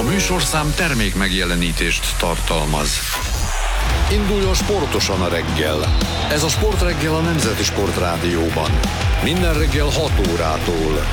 A műsorszám termék megjelenítést tartalmaz. Induljon sportosan a reggel. Ez a Sportreggel a Nemzeti Sport Rádióban. Minden reggel 6 órától.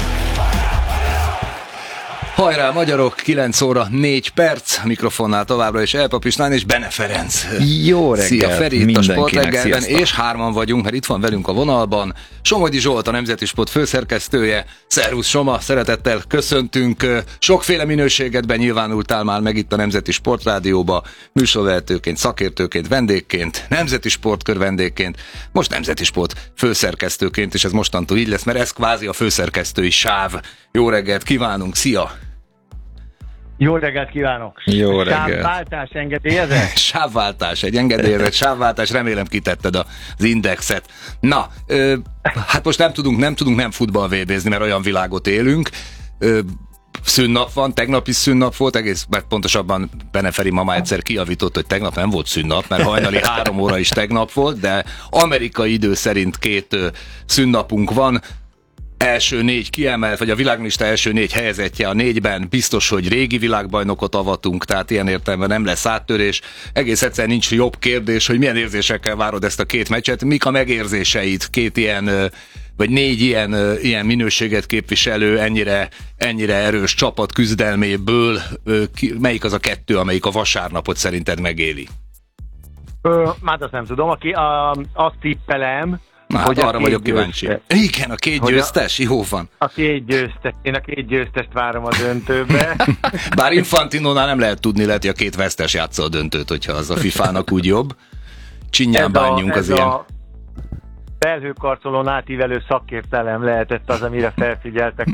Hajrá, magyarok, 9 óra 4 perc, mikrofonnál továbbra is Elpap István és Bene Ferenc. Jó reggel! Szia Feri, itt a Sportreggelben, sziasztok. és hárman vagyunk, mert itt van velünk a vonalban Somogyi Zsolt, a Nemzeti Sport főszerkesztője. Szervusz Soma, szeretettel köszöntünk. Sokféle minőséget benyilvánultál már meg itt a Nemzeti Sport Rádióba, műsorvezetőként, szakértőként, vendégként, Nemzeti Sportkör vendégként, most Nemzeti Sport főszerkesztőként, és ez mostantól így lesz, mert ez kvázi a főszerkesztői sáv. Jó reggelt kívánunk, szia! Jó reggelt kívánok! Jó reggelt! Sávváltás engedélyezett? Sávváltás, egy engedélyezett sávváltás, remélem kitetted az indexet. Na, hát most nem tudunk futball VB-zni, mert olyan világot élünk. Szünnap van, tegnap is szünnap volt, egész, mert pontosabban Bene Feri ma már egyszer kijavított, hogy tegnap nem volt szünnap, mert hajnali 3 óra is tegnap volt, de amerikai idő szerint 2 szünnapunk van. Első 4 kiemelt, vagy a világlista első 4 helyezettje a 4-ben, biztos, hogy régi világbajnokot avatunk, tehát ilyen értelemben nem lesz áttörés. Egész egyszerűen nincs jobb kérdés, hogy milyen érzésekkel várod ezt a 2 meccset, mik a megérzéseid 2 ilyen, vagy 4 ilyen minőséget képviselő, ennyire erős csapat küzdelméből, melyik az a 2, amelyik a vasárnapot szerinted megéli? Hát azt nem tudom, azt tippelem, Na, hogy arra vagyok kíváncsi. Igen, a 2 győztes? Jó van. A 2 győztes. Én a 2 győztest várom a döntőbe. Bár Infantinónál nem lehet tudni, lehet, hogy a 2 vesztes játsza a döntőt, hogyha az a FIFA-nak úgy jobb. Csinyán bánjunk az ilyen. A felhőkarcolón átívelő szakértelem lehetett az, amire felfigyeltek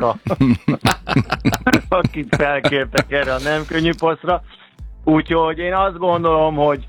akit felkértek erre a nem könnyű posztra. Úgyhogy én azt gondolom, hogy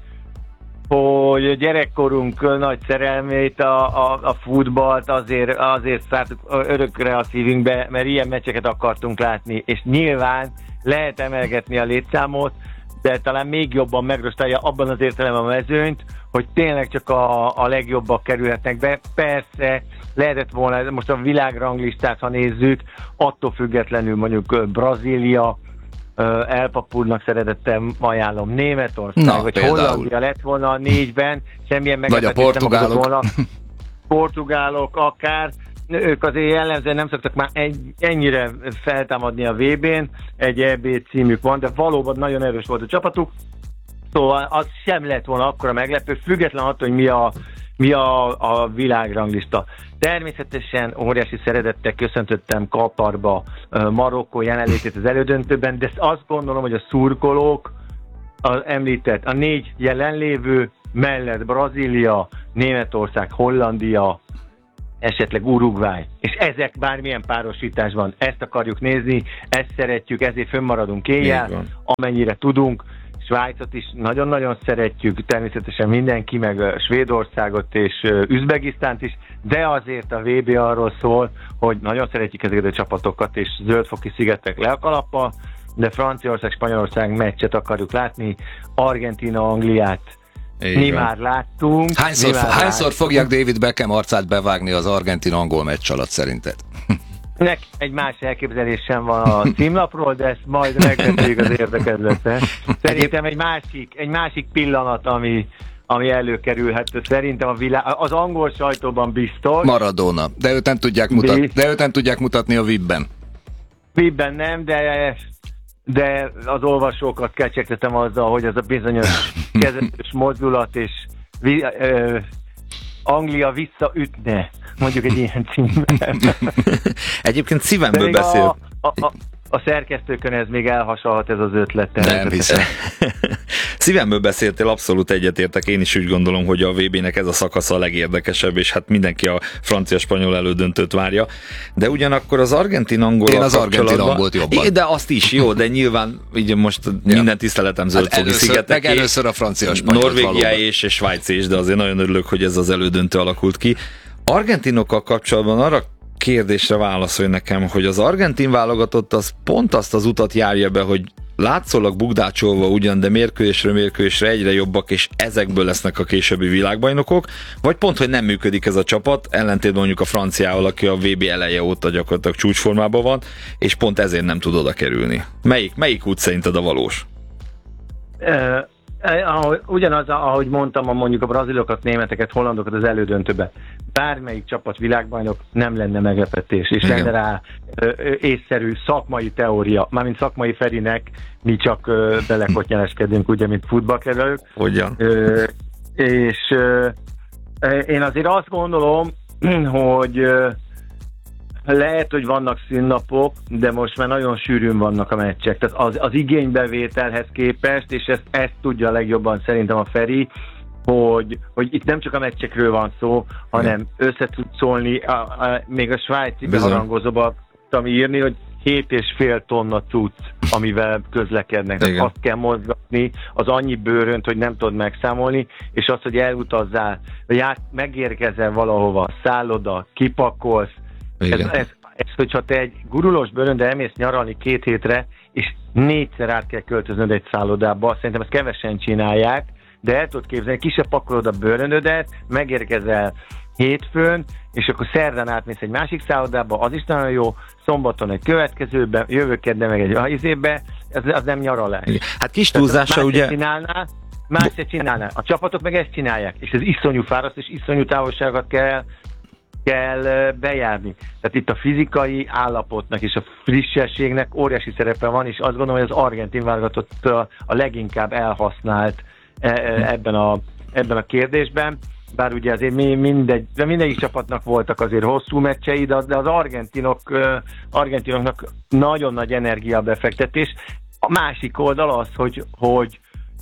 gyerekkorunk nagy szerelmét, a futballt azért szártuk örökre a szívünkbe, mert ilyen meccseket akartunk látni, és nyilván lehet emelgetni a létszámot, de talán még jobban megrostálja abban az értelemben a mezőnyt, hogy tényleg csak a legjobbak kerülhetnek be. Persze lehetett volna, most a világranglistát, ha nézzük, attól függetlenül mondjuk Brazília, Elpapúrnak szeretettem ajánlom, Németország, vagy például Hollandia lett volna a 4-ben, semmilyen meglepetés nem adott volna. Portugálok akár, ők azért jellemzően nem szoktak már ennyire feltámadni a VB-n, egy EB címük van, de valóban nagyon erős volt a csapatuk, szóval az sem lett volna akkora meglepő, független attól, hogy mi a világranglista. Természetesen óriási szeretettel köszöntöttem Katarba Marokkó jelenlétét az elődöntőben, de azt gondolom, hogy a szurkolók említett a 4 jelenlévő mellett Brazília, Németország, Hollandia, esetleg Uruguay, és ezek bármilyen párosításban ezt akarjuk nézni, ezt szeretjük, ezért fönnmaradunk éjjel, amennyire tudunk. Svájcot is nagyon-nagyon szeretjük, természetesen mindenki, meg Svédországot és Üzbegisztánt is, de azért a VB arról szól, hogy nagyon szeretjük ezeket a csapatokat, és zöldfoki szigetek le a kalappal, de Franciaország, Spanyolország meccset akarjuk látni, Argentína, Angliát mi már láttunk. Hányszor fogják David Beckham arcát bevágni az argentin-angol meccs alatt szerinted? Egy más elképzelésem van a címlapról, de ezt majd megbeszéljük az érdekezletet. Szerintem egy másik pillanat, ami előkerülhet, szerintem az angol sajtóban biztos. Maradona, de őt nem tudják mutatni a VIP-ben. VIP-ben nem, de az olvasókat kecsegtetem azzal, hogy ez a bizonyos kezetős mozdulat és Anglia visszaütne, mondjuk egy ilyen címben. Egyébként szívemből beszél. A szerkesztőkön ez még elhasalhat, ez az ötlet. Nem hiszem. Szívemből beszéltél, abszolút egyetértek. Én is úgy gondolom, hogy a VB-nek ez a szakasza a legérdekesebb, és hát mindenki a francia-spanyol elődöntőt várja. De ugyanakkor az argentin-angol. Én az argentin-angolt jobban. De azt is jó, de nyilván így most minden tiszteletem zöldfogi szigetek. Meg először a francia-spanyol. Norvégia és Svájc is, de azért nagyon örülök, hogy ez az elődöntő alakult ki. Argentinokkal kapcsolatban arra kérdésre válaszolj nekem, hogy az argentin válogatott az pont azt az utat járja be, hogy látszólag bukdácsolva ugyan, de mérkőzésre egyre jobbak, és ezekből lesznek a későbbi világbajnokok, vagy pont, hogy nem működik ez a csapat, ellentétben mondjuk a franciával, aki a VB eleje óta gyakorlatilag csúcsformában van, és pont ezért nem tud oda kerülni. Melyik út szerinted a valós? Ugyanaz, ahogy mondtam, mondjuk a brazilokat, németeket, hollandokat az elődöntőbe. Bármelyik csapat világbajnok, nem lenne meglepetés, és lenne rá észszerű szakmai teória. Mármint szakmai Ferinek, mi csak belekottyeleskedünk, ugye, mint futballkedvelők. Hogyan? És én azért azt gondolom, hogy lehet, hogy vannak szünnapok, de most már nagyon sűrűn vannak a meccsek. Tehát az igénybevételhez képest, és ezt tudja a legjobban szerintem a Feri, hogy itt nem csak a meccsekről van szó, hanem össze tud szólni, még a svájci beharangozóban tudtam írni, hogy 7,5 tonna cucc, amivel közlekednek. Tehát azt kell mozgatni, az annyi bőrönt, hogy nem tudod megszámolni, és az, hogy elutazzál, megérkezel valahova, szálloda, kipakolsz, ez, hogyha te egy gurulós bőröndel elmész nyaralni 2 hétre, és 4-szer át kell költöznöd egy szállodába, szerintem ezt kevesen csinálják, de el tudod képzelni, kisebb pakolod a bőröndödet, megérkezel hétfőn, és akkor szerdán átmész egy másik szállodába, az is nagyon jó, szombaton egy következőben, jövő kedden meg egy izébe, az nem nyaralás. Hát kis túlzása ugye... Más se csinálná. A csapatok meg ezt csinálják, és ez iszonyú fáraszt, és iszonyú távolságot kell bejárni. Tehát itt a fizikai állapotnak és a frissességnek óriási szerepe van, és azt gondolom, hogy az argentin válogatott a leginkább elhasznált ebben a kérdésben. Bár ugye azért mindegyik csapatnak voltak azért hosszú meccsei, de az argentinoknak nagyon nagy energiabefektetés. A másik oldal az, hogy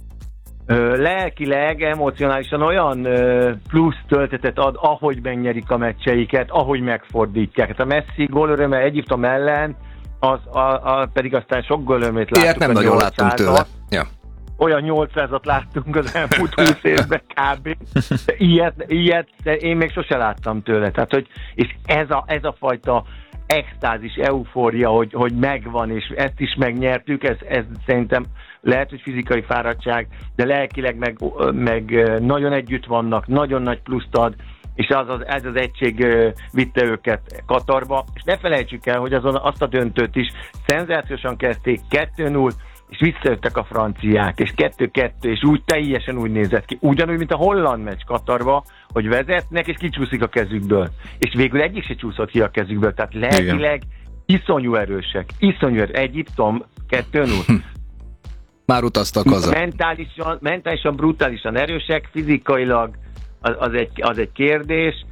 lelkileg, emocionálisan olyan plusz töltetet ad, ahogy megnyerik a meccseiket, ahogy megfordítják. Hát a Messi gólöröme Egyiptom ellen, pedig aztán sok gólörömét láttuk. Ilyet nem nagyon láttunk tőle. Ja. Olyan 800-at láttunk az elmúlt 20 évben kb. Ilyet én még sose láttam tőle. Tehát, hogy, és ez a fajta extázis, eufória, hogy megvan, és ezt is megnyertük, ez szerintem lehet, hogy fizikai fáradtság, de lelkileg meg nagyon együtt vannak, nagyon nagy pluszt ad, és ez az egység vitte őket Katarba, és ne felejtsük el, hogy azt a döntőt is szenzációsan kezdték 2-0, és visszajöttek a franciák, és 2-2, és teljesen úgy nézett ki. Ugyanúgy, mint a holland meccs Katarba, hogy vezetnek, és kicsúszik a kezükből. És végül egyik se csúszott ki a kezükből, tehát lelkileg iszonyú erősek. Egyiptom 2-0. Már utaztak haza. Mentálisan, brutálisan erősek, fizikailag az egy kérdés,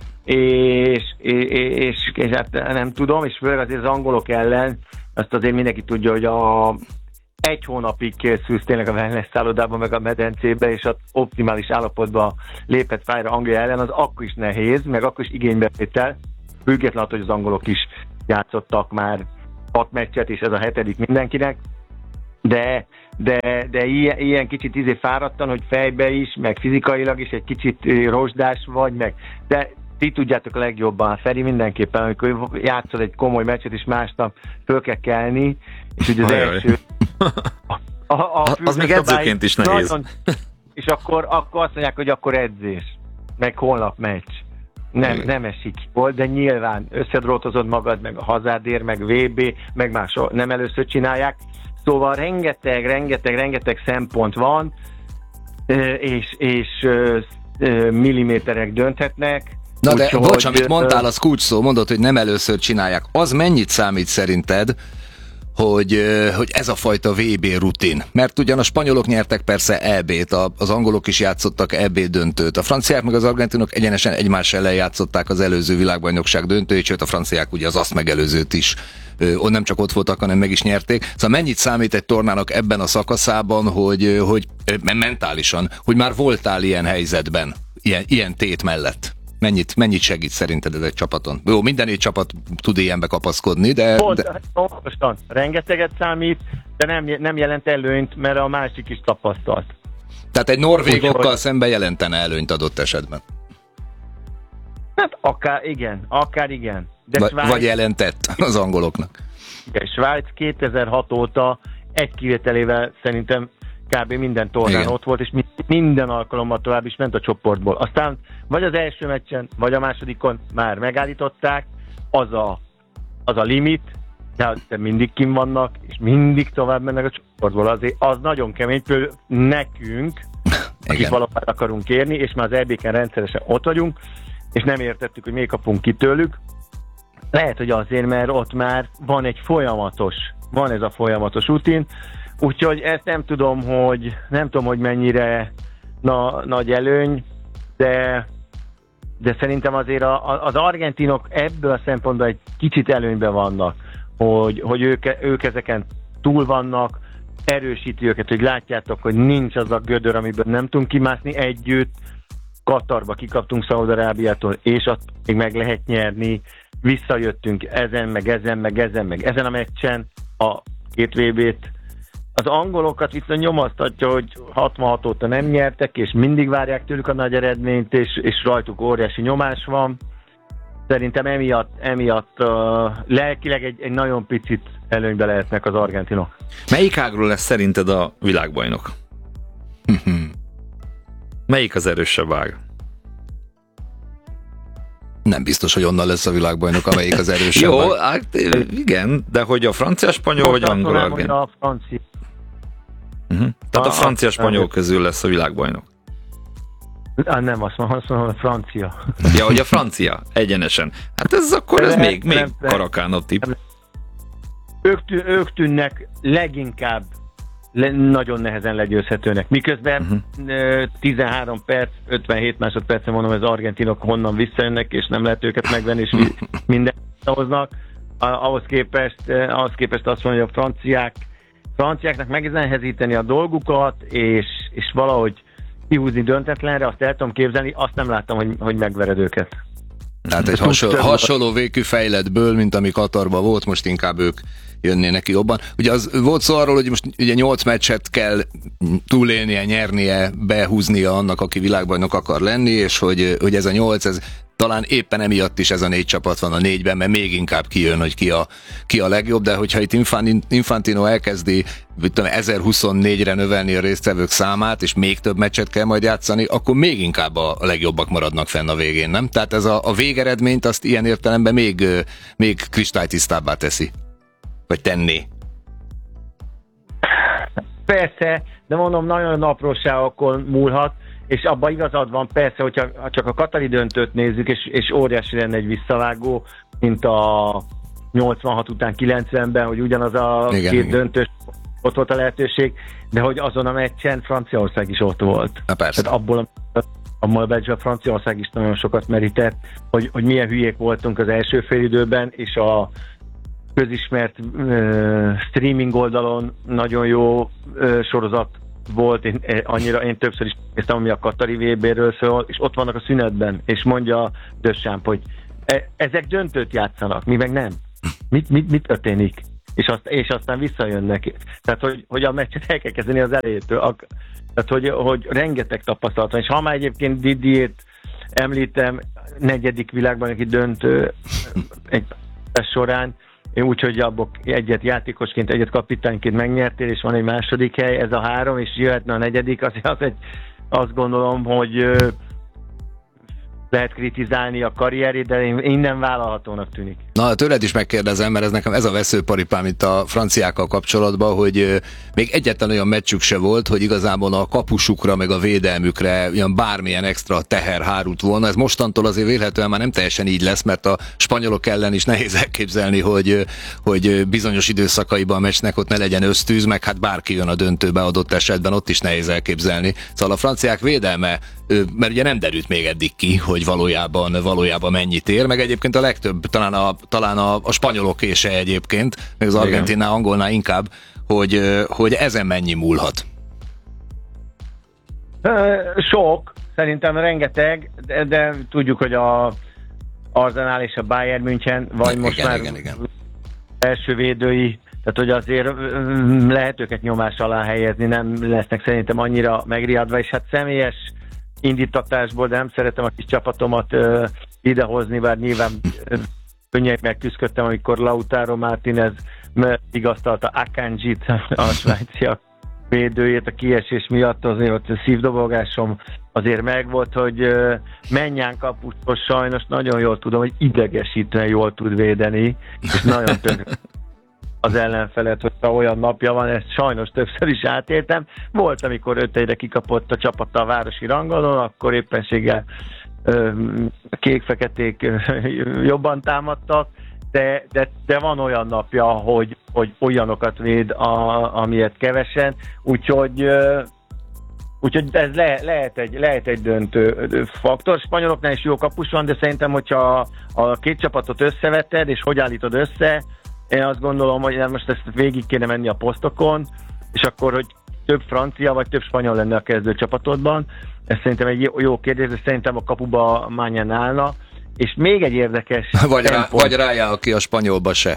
és hát nem tudom, és főleg azért az angolok ellen, azt azért mindenki tudja, hogy egy hónapig készülsz tényleg a wellness szállodában, meg a medencébe, és az optimális állapotban lépett pályára Anglia ellen, az akkor is nehéz, meg akkor is igénybevétel, függetlenül, hogy az angolok is játszottak már 6 meccset, és ez a 7. mindenkinek, de ilyen kicsit fáradtan, hogy fejbe is, meg fizikailag is egy kicsit rozsdás vagy, de ti tudjátok a legjobban, Feri mindenképpen, amikor játszol egy komoly meccset, és másnap föl kell kelni, és ugye az első... Az még edzőként is nehéz. Nagyon, és akkor azt mondják, hogy akkor edzés, meg holnap meccs. Nem esik volt, de nyilván összedrótozod magad, meg a hazádért, meg VB, meg más nem először csinálják. Szóval rengeteg szempont van, és milliméterek dönthetnek. Na de bocs, amit mondtál, az kulcs szó, mondod, hogy nem először csinálják. Az mennyit számít szerinted, hogy ez a fajta VB rutin? Mert ugyan a spanyolok nyertek persze EB-t, az angolok is játszottak EB döntőt, a franciák meg az argentinok egyenesen egymás ellen játszották az előző világbajnokság döntőjét, sőt a franciák ugye az azt megelőzőt is nem csak ott voltak, hanem meg is nyerték. Szóval mennyit számít egy tornának ebben a szakaszában, hogy mentálisan, hogy már voltál ilyen helyzetben, ilyen tét mellett? Mennyit segít szerinted ez egy csapaton? Jó, minden csapat tud ilyenbe kapaszkodni, de... Pontosan, rengeteget számít, de nem jelent előnyt, mert a másik is tapasztalt. Tehát egy norvégokkal szemben jelentene előnyt adott esetben? Hát akár igen. De vagy jelentett az angoloknak. Igen, Svájc 2006 óta egy kivételével szerintem kb. Minden tornán ott volt, és minden alkalommal tovább is ment a csoportból. Aztán vagy az első meccsen, vagy a másodikon már megállították, az a limit, de mindig kim vannak, és mindig tovább mennek a csoportból. Azért az nagyon kemény, nekünk, akik valahol akarunk érni, és már az EB-ken rendszeresen ott vagyunk, és nem értettük, hogy még kapunk ki tőlük. Lehet, hogy azért, mert ott már van ez a folyamatos rutin, úgyhogy ezt nem tudom, hogy mennyire nagy előny, de szerintem azért az argentinok ebből a szempontból egy kicsit előnyben vannak, hogy ők ezeken túl vannak, erősíti őket, hogy látjátok, hogy nincs az a gödör, amiből nem tudunk kimászni együtt. Katarba kikaptunk Szaúd-Arábiától, és azt még meg lehet nyerni. Visszajöttünk ezen a meccsen a 2 VB-t. Az angolokat viszont nyomasztatja, hogy 66 óta nem nyertek, és mindig várják tőlük a nagy eredményt, és rajtuk óriási nyomás van. Szerintem emiatt lelkileg egy nagyon picit előnybe lehetnek az argentinok. Melyik ágról lesz szerinted a világbajnok? Melyik az erősebb ág? Nem biztos, hogy onnan lesz a világbajnok, amelyik az erősebb. Jó, igen, de hogy a francia-spanyol, vagy angol-argent? A francia. Tehát a francia-spanyol közül lesz a világbajnok. Nem, azt mondom, a francia. Ja, hogy a francia, egyenesen. Hát ez még karakánabb tipp. Ők tűnnek leginkább nagyon nehezen legyőzhetőnek. Miközben 13 perc, 57 másodpercen mondom, az argentinok honnan visszajönnek, és nem lehet őket megvenni, és mindent hoznak. Ahhoz képest azt mondja, hogy a franciáknak megnehezíteni a dolgukat, és valahogy kihúzni döntetlenre, azt el tudom képzelni, azt nem láttam, hogy megvered őket. Tehát egy hasonló végű fejletből, mint ami Katarban volt, most inkább ők jönnének ki jobban. Ugye az volt szó arról, hogy most ugye 8 meccset kell túlélnie, nyernie, behúznia annak, aki világbajnok akar lenni, és hogy ez a 8, ez talán éppen emiatt is ez a 4 csapat van a 4-ben, mert még inkább kijön, hogy ki a legjobb, de hogyha itt Infantino elkezdi 1024-re növelni a résztvevők számát, és még több meccset kell majd játszani, akkor még inkább a legjobbak maradnak fenn a végén, nem? Tehát ez a végeredményt azt ilyen értelemben még kristálytisztábbá teszi. Vagy tenni. Persze, de mondom, nagyon apróságokon múlhat, és abban igazad van, persze, hogyha csak a katari döntőt nézzük, és óriási lenne egy visszavágó, mint a 86 után 90-ben, hogy ugyanaz a két döntős ott volt a lehetőség, de hogy azon a meccsen Franciaország is ott volt. Na persze. Tehát abból a meccsben Franciaország is nagyon sokat merített, hogy milyen hülyék voltunk az első félidőben, és a közismert streaming oldalon nagyon jó sorozat volt, én többször is néztem, ami a katari VB-ről szól, és ott vannak a szünetben, és mondja Deschamps, hogy ezek döntőt játszanak, mi meg nem. Mit történik? És aztán visszajönnek. Tehát, hogy a meccset el kell kezdeni az elejétől. Tehát, hogy rengeteg tapasztalat van. És ha már egyébként Didiert említem, 4. világbajnoki döntő egy során, úgyhogy abból egyet játékosként, egyet kapitányként megnyertél, és van egy második hely, ez a 3, és jöhetne a 4, azért azt gondolom, hogy lehet kritizálni a karrierét, de innen vállalhatónak tűnik. Na, tőled is megkérdezem, mert ez nekem ez a veszőparipám itt a franciákkal kapcsolatban, hogy még egyetlen olyan meccsük se volt, hogy igazából a kapusukra meg a védelmükre olyan bármilyen extra teher hárult volna. Ez mostantól azért vélhetően már nem teljesen így lesz, mert a spanyolok ellen is nehéz elképzelni, hogy bizonyos időszakaiban a meccsnek ott ne legyen ösztűz, meg hát bárki jön a döntőbe adott esetben, ott is nehéz elképzelni. Szóval a franciák védelme, mert ugye nem derült még eddig ki, hogy valójában mennyit ér, meg egyébként a legtöbb, talán a spanyolok se egyébként, meg az argentinnál, angolnál inkább, hogy ezen mennyi múlhat? Sok, szerintem rengeteg, de tudjuk, hogy a Arsenal és a Bayern München, vagy most igen, már igen. Első védői, tehát hogy azért lehet őket nyomás alá helyezni, nem lesznek szerintem annyira megriadva, és hát személyes indítatásból, de nem szeretem a kis csapatomat idehozni, bár nyilván könnyen megküzdöttem, amikor Lautaro Martínez vigasztalta Akanjit, a svájciak védőjét a kiesés miatt, azért ott a szívdobogásom azért megvolt, hogy Mennyán kapustos sajnos nagyon jól tudom, hogy idegesítően jól tud védeni, és nagyon tök az ellenfelet, hogyha olyan napja van, ezt sajnos többször is átéltem. Volt, amikor 5-1-re kikapott a csapata a városi rangadón, akkor éppenséggel kék-feketék jobban támadtak, de van olyan napja, hogy olyanokat véd, amilyet kevesen, úgyhogy ez lehet egy döntő faktor. Spanyoloknál is jó kapus van, de szerintem, hogyha a két csapatot összeveted, és hogy állítod össze, én azt gondolom, hogy most ezt végig kéne menni a posztokon, és akkor, hogy több francia vagy több spanyol lenne a kezdő csapatodban. Ez szerintem egy jó kérdés, de szerintem a kapuba Maignan állna. És még egy érdekes... Vagy rájál, aki a spanyolba se.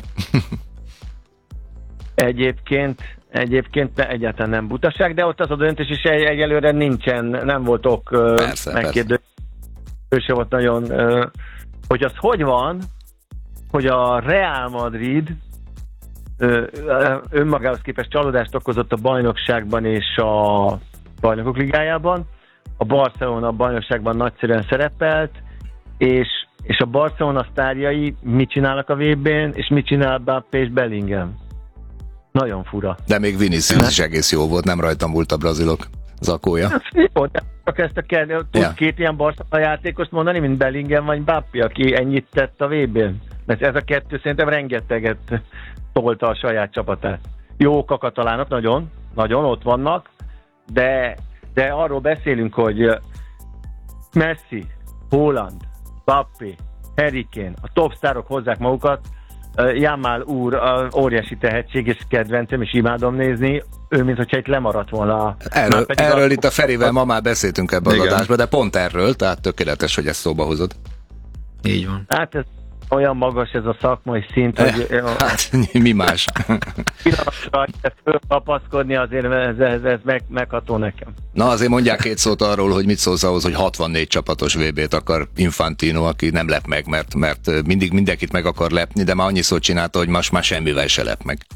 Egyébként egyáltalán nem butaság, de ott az a döntés is egyelőre nem volt ok megkérdőzni. Ő se volt nagyon... hogy az hogy van, hogy a Real Madrid önmagához képest csalódást okozott a bajnokságban és a bajnokok ligájában. A Barcelona a bajnokságban nagyszerűen szerepelt, és a Barcelona sztárjai mit csinálnak a VB-n, és mit csinál Mbappé és Bellingham. Nagyon fura. De még Vinicius is egész jó volt, nem rajtam múlt a brazilok zakója. Jó, de csak ezt két ilyen Barcelona játékost mondani, mint Bellingham vagy Mbappé, aki ennyit tett a VB-n. Mert ez a kettő szerintem rengeteget tolta a saját csapatát. Jók a katalánok, nagyon ott vannak, de arról beszélünk, hogy Messi, Haaland, Mbappé, Harry Kane, a top sztárok hozzák magukat. Yamal úr óriási tehetség és kedvencem, és imádom nézni. Ő, mint hogyha itt lemaradt volna. Erről itt a Ferivel ma már beszéltünk ebben az adásban, de pont erről, tehát tökéletes, hogy ezt szóba hozod. Így van. Hát ez olyan magas ez a szakmai szint, hogy... Hát mi más? Ezt fölkapaszkodni azért ez megható nekem. Na azért mondják két szót arról, hogy mit szólsz ahhoz, hogy 64 csapatos VB-t akar Infantino, aki nem lep meg, mert mindig mindenkit meg akar lepni, de már annyi szót csinálta, hogy most már semmivel se lep meg.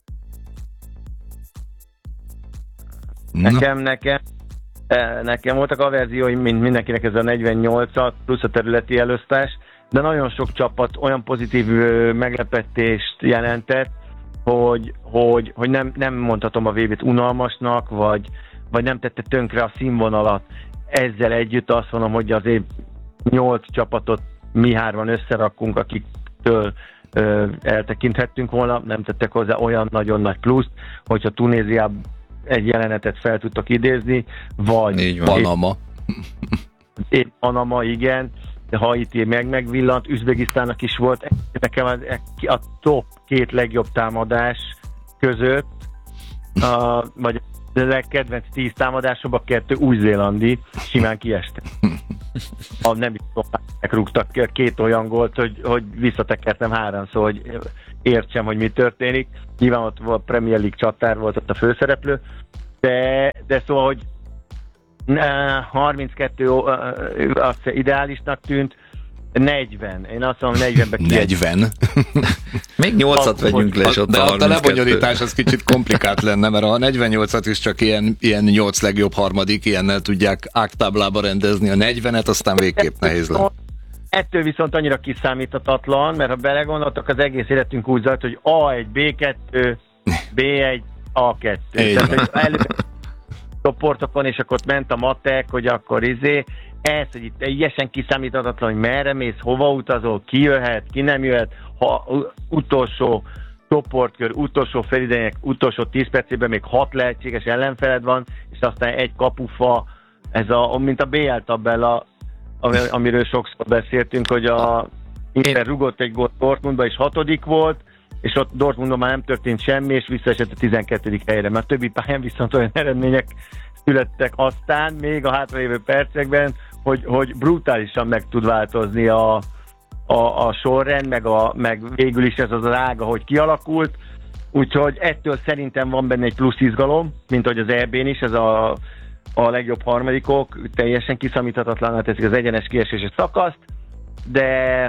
Nekem voltak averzióim, mint mindenkinek ez a 48-at, plusz a területi elosztás, de nagyon sok csapat olyan pozitív meglepetést jelentett, hogy nem mondhatom a VB-t unalmasnak, vagy nem tette tönkre a színvonalat. Ezzel együtt azt mondom, hogy azért 8 csapatot mi hárman összerakunk, akiktől eltekinthettünk volna, nem tettek hozzá olyan nagyon nagy pluszt, hogyha Tunéziában egy jelenetet fel tudtak idézni, vagy Panama. Panama, igen, de Haiti megvillant, Üzbegisztánnak is volt. Nekem a top 2 legjobb támadás között, vagy a legkedvenc 10 támadásomban 2 új-zélandi, simán kiestek. Nem is megrúgtak 2 olyan gólt, hogy visszatekertem 3-szor, hogy értsem, hogy mi történik. Nyilván ott a Premier League csatár volt ott a főszereplő, de szóval, hogy 32 azt ideálisnak tűnt, 40. Én azt mondom, 40-be 40? Még 8-at vegyünk le, és ott de a 32. A lebonyolítás az kicsit komplikált lenne, mert a 48-at is csak ilyen 8 legjobb harmadik, ilyennel tudják ágtáblába rendezni, a 40-et aztán végképp nehéz lenne. Ettől viszont annyira kiszámíthatatlan, mert ha belegondoltak, az egész életünk úgy zajlott, hogy A1, B2, B1, A2. Tehát csoportokon, és akkor ott ment a matek, hogy akkor ez, hogy itt teljesen kiszámíthatatlan, hogy merre mész, hova utazol, ki jöhet, ki nem jöhet, ha utolsó csoportkör, utolsó felidejének, utolsó 10 percében még 6 lehetséges ellenfeled van, és aztán egy kapufa, ez mint a BL tabella, amiről sokszor beszéltünk, hogy a Inter rugott egy gólt Dortmundba, és 6. volt, és ott Dortmundban már nem történt semmi, és visszaesett a 12. helyre. Mert többi pályán viszont olyan eredmények születtek aztán, még a hátralévő percekben, hogy brutálisan meg tud változni a sorrend, meg végül is ez az ág, ahogy kialakult. Úgyhogy ettől szerintem van benne egy plusz izgalom, mint hogy az EB-n is, ez a legjobb harmadikok teljesen kiszámíthatatlaná teszik az egyenes kiesési szakaszt, de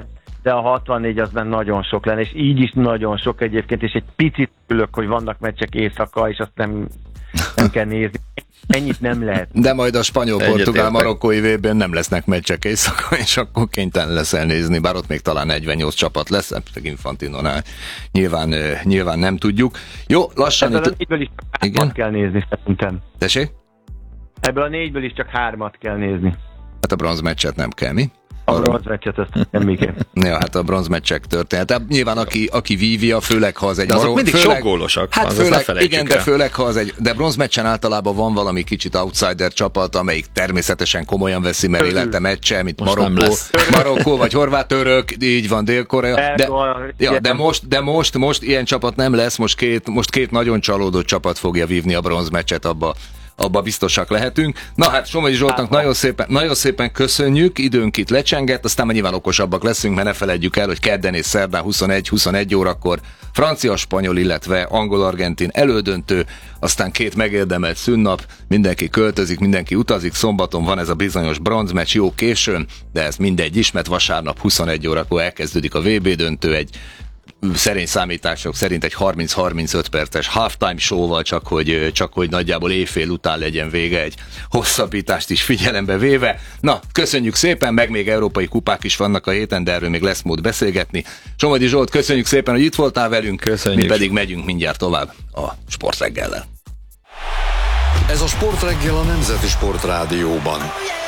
de a 64 az benne nagyon sok lenne, és így is nagyon sok egyébként, és egy picit ülök, hogy vannak meccsek éjszaka, és azt nem kell nézni. Ennyit nem lehet. De majd a spanyol-portugál-marokkói VB-n nem lesznek meccsek éjszaka, és akkor kénytelen leszel nézni, bár ott még talán 48 csapat lesz, Infantinonál nyilván nem tudjuk. Jó, lassan... Ebből a 4-ből is csak 3-at kell nézni, szerintem. Tessék? Ebből a 4-ből is csak 3-at kell nézni. Hát a bronzmeccset nem kell, mi? A bronzmeccset, azt semmiképp. Ja, hát a bronzmeccsek történet. Tehát nyilván aki vívja, főleg ha az egy... De azok mindig sok gólosak. Hát igen, de főleg ha az egy... De bronzmeccsen általában van valami kicsit outsider csapat, amelyik természetesen komolyan veszi, mert élete meccse, mint Marokkó vagy horvát török, így van, Dél-Korea. De most ilyen csapat nem lesz, most két nagyon csalódott csapat fogja vívni a bronzmeccset, abba biztosak lehetünk. Na hát Somogyi Zsoltnak nagyon szépen köszönjük, időnk itt lecsengett, aztán már nyilván okosabbak leszünk, mert ne feledjük el, hogy kedden és szerdán 21 órakor francia-spanyol, illetve angol-argentin elődöntő, aztán 2 megérdemelt szünnap, mindenki költözik, mindenki utazik, szombaton van ez a bizonyos bronzmeccs, jó későn, de ez mindegy is, mert vasárnap 21 órakor elkezdődik a VB döntő, egy szerény számítások szerint egy 30-35 perces halftime showval, csak hogy nagyjából éjfél után legyen vége, egy hosszabbítást is figyelembe véve. Na, köszönjük szépen, meg még európai kupák is vannak a héten, de erről még lesz mód beszélgetni. Somogyi Zsolt, köszönjük szépen, hogy itt voltál velünk, köszönjük. Mi pedig megyünk mindjárt tovább a Sportreggellel. Ez a Sportreggel a Nemzeti Sportrádióban.